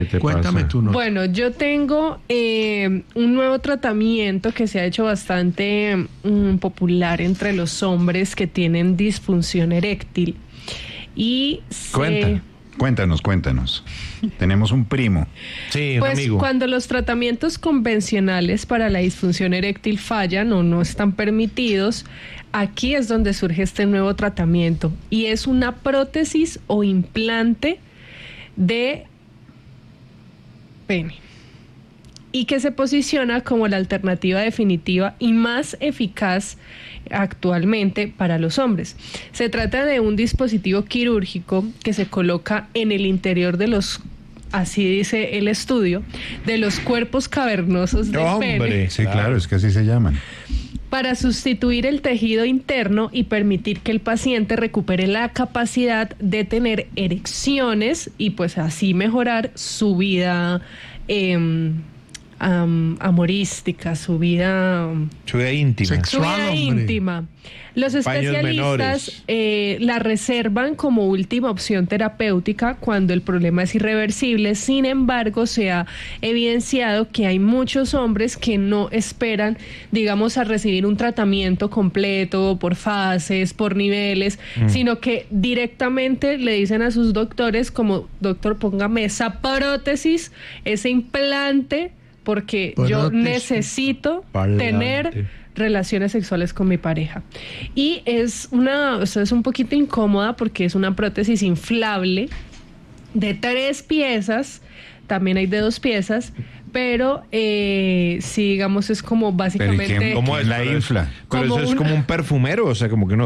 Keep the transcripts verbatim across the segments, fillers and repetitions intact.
Cuéntame tú, ¿no? Bueno, yo tengo eh, un nuevo tratamiento que se ha hecho bastante mm, popular entre los hombres que tienen disfunción eréctil. Y se... Cuenta. Cuéntanos, cuéntanos. Tenemos un primo. Sí, un Pues amigo. cuando los tratamientos convencionales para la disfunción eréctil fallan o no están permitidos, aquí es donde surge este nuevo tratamiento y es una prótesis o implante de pene y que se posiciona como la alternativa definitiva y más eficaz actualmente para los hombres. Se trata de un dispositivo quirúrgico que se coloca en el interior de los, así dice el estudio, de los cuerpos cavernosos del ¡Hombre! pene, Sí, claro, es que así se llaman. para sustituir el tejido interno y permitir que el paciente recupere la capacidad de tener erecciones y pues así mejorar su vida eh, um, amorística, su vida... Su vida íntima. Su Sexual, vida hombre. íntima. Los Paños especialistas menores. eh, la reservan como última opción terapéutica cuando el problema es irreversible. Sin embargo, se ha evidenciado que hay muchos hombres que no esperan, digamos, a recibir un tratamiento completo por fases, por niveles, Mm. sino que directamente le dicen a sus doctores como, doctor, póngame esa prótesis, ese implante, porque yo Prótesis. necesito Pa'lante. tener relaciones sexuales con mi pareja. Y es una, o sea, es un poquito incómoda porque es una prótesis inflable de tres piezas, también hay de dos piezas, pero eh, sí, digamos, es como básicamente... Pero ¿y quién- ¿Cómo ¿Quién es? la Pero es- infla? Pero Como eso es una- como un perfumero, o sea, como que no...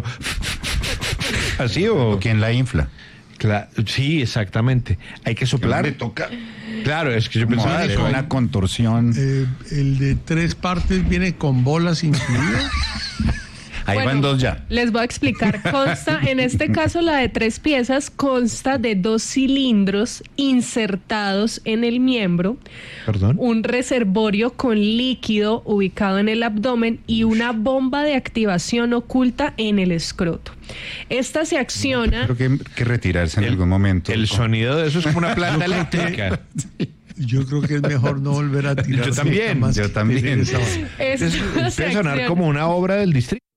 ¿Así o...? ¿O quién la infla? Cla- sí, exactamente. Hay que soplar. Le toca Claro, es que yo como pensaba... hacer que- una contorsión. Eh, el de tres partes viene con bolas incluidas. Ahí Bueno, van dos ya. Les voy a explicar. Consta, en este caso la de tres piezas, consta de dos cilindros insertados en el miembro, Perdón. un reservorio con líquido ubicado en el abdomen y una bomba de activación oculta en el escroto. Esta se acciona... Creo que hay que retirarse en algún momento. El sonido de eso es como una planta eléctrica. Yo creo que es mejor no volver a tirar. Yo también, más yo que también. tener esa- es- Es- se Empieza a sonar acciona. como una obra del distrito.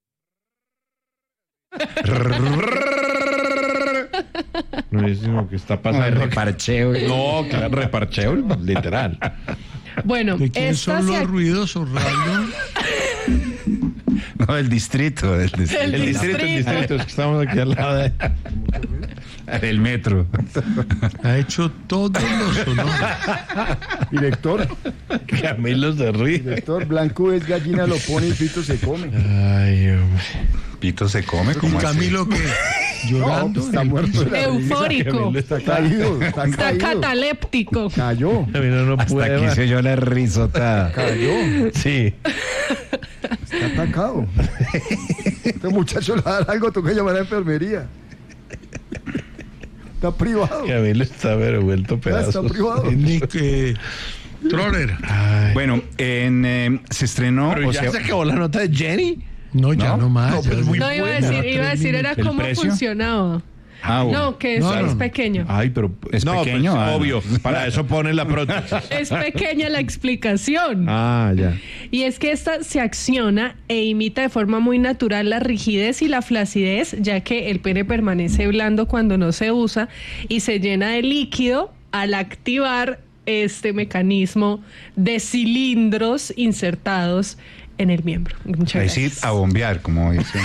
No es sino que está Como de pasando. reparcheo. No, claro, reparcheo, literal. Bueno, ¿De quién esta son se los ac- ruidosos, Rando? No, del distrito. Del distrito. El El distrito, el distrito, es que estamos aquí al lado de... Del metro. Ha hecho todos los sonores. Director, Camilo se ríe. director, blanco es gallina, lo pone y pito se come. Ay, hombre. Pito se come ¿Y como Camilo que llorando? No, está muerto de la risa. eufórico, Camilo Está caído, está está caído. cataléptico. Cayó, Camilo no Hasta puede aquí más. se oyó la risota. cayó, Sí. está atacado. Este muchacho le va a dar algo, toca llamar a la enfermería. Está privado. Camilo está pero vuelto Ya pedazos. está privado. Ni que Troller. Ay. Bueno, en, eh, se estrenó. Pero o ya sea, se acabó la nota de Jenny. No, ya No, no, más. no, ya pues muy No, iba a buena. decir, iba a decir era ¿El cómo precio? funcionaba. ah, bueno. No, que es, No, no, es no. pequeño. Ay, pero ¿Es no, pequeño? pues, Ah, obvio. no. Para eso pone la prótesis. Es pequeña la explicación. Ah, ya. Y es que esta se acciona e imita de forma muy natural la rigidez y la flacidez, ya que el pene permanece blando cuando no se usa y se llena de líquido al activar este mecanismo de cilindros insertados en el miembro. Muchas Ahí sí, gracias. a bombear, como dicen.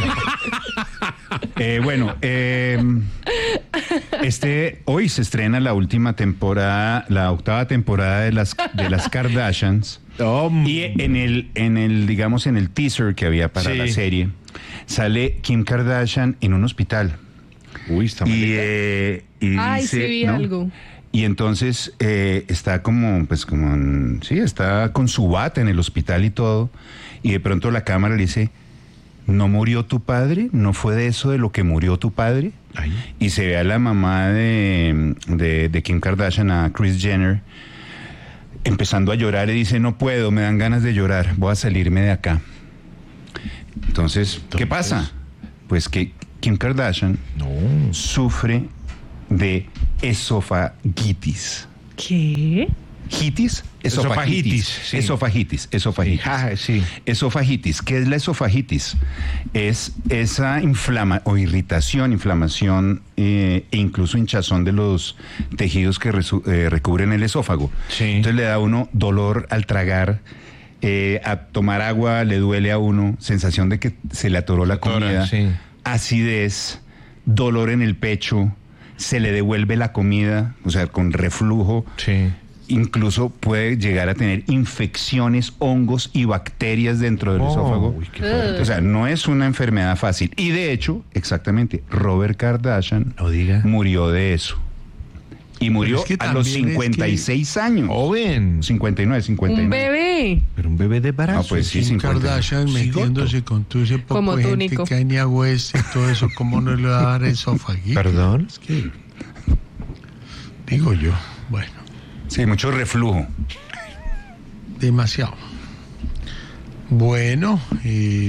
Eh, bueno, eh, este hoy se estrena la última temporada, la octava temporada de las de las Kardashians. Y en el, en el, digamos, en el teaser que había para Sí. la serie, sale Kim Kardashian en un hospital. Uy, está Y, malita. eh, y Ay, dice, sí vi ¿no? algo. Y entonces eh, está como, pues como, en- sí, está con su bata en el hospital y todo. Y de pronto la cámara le dice, ¿no murió tu padre? ¿No fue de eso de lo que murió tu padre? Ay. Y se ve a la mamá de, de, de Kim Kardashian, a Kris Jenner, empezando a llorar y dice, no puedo, me dan ganas de llorar, voy a salirme de acá. Entonces, ¿qué Entonces- pasa? Pues que Kim Kardashian No. sufre de esofagitis. ¿Qué? Hitis, esofagitis. Esofagitis, sí. Esofagitis, esofagitis. Ah, sí. Esofagitis. ¿Qué es la esofagitis? Es esa inflama o irritación, inflamación eh, e incluso hinchazón de los tejidos que resu- eh, recubren el esófago. Sí. Entonces le da a uno dolor al tragar, eh, a tomar agua le duele a uno, sensación de que se le atoró la Atora, comida, sí. acidez, dolor en el pecho, se le devuelve la comida, o sea, con reflujo. Sí. Incluso puede llegar a tener infecciones, hongos y bacterias dentro del Oh, esófago. uy, qué fuerte. O sea, no es una enfermedad fácil. Y de hecho, exactamente, Robert Kardashian No diga. murió de eso. Y murió es que a los también es cincuenta y seis años. Joven. cincuenta y nueve, cincuenta y Un nueve. bebé. Pero un bebé de embarazo. No, pues sí, Kim cincuenta. Kardashian metiéndose con todo ese poco Como de tú, gente Nico. que hay ni a West y todo eso, ¿cómo no le va a dar esofagitis? Perdón. Es que, digo yo, bueno, Sí, mucho reflujo. demasiado. Bueno, y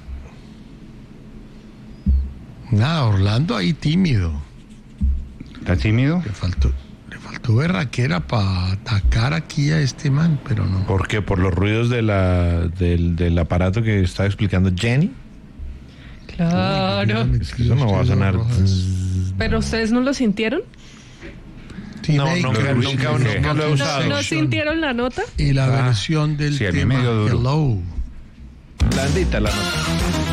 nada, Orlando ahí tímido. ¿Está tímido? Le faltó, le faltó berraquera para atacar aquí a este man, pero no. ¿Por qué? ¿Por los ruidos de la, del, del aparato que estaba explicando Jenny? Claro. Es que eso no va a sonar. ¿Pero ustedes no lo sintieron? Sí, No, Baker, nunca- sí, nunca- sí, nunca lo he sí, usado. ¿No sí. sintieron la nota? Y la versión del sí, a mí tema me dio duro. Hello. Blandita la nota.